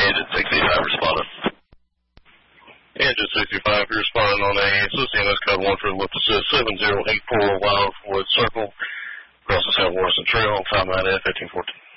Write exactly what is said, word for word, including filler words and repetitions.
Engage at six eight five responding. Engine sixty-five, you're responding on a C M S code one for lift assist seven zero eight four Wildwood Circle, across the Saint Lawrence Trail, time nine F eighteen fourteen.